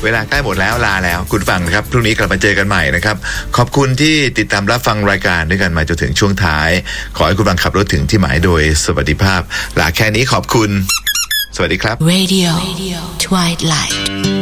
เวลาใกล้หมดแล้วลาแล้วคุณฟังนะครับพรุ่งนี้กลับมาเจอกันใหม่นะครับขอบคุณที่ติดตามรับฟังรายการด้วยกันมาจนถึงช่วงท้ายขอให้คุณฟังขับรถถึงที่หมายโดยสวัสดิภาพลาแค่นี้ขอบคุณสวัสดีครับ Radio Twilight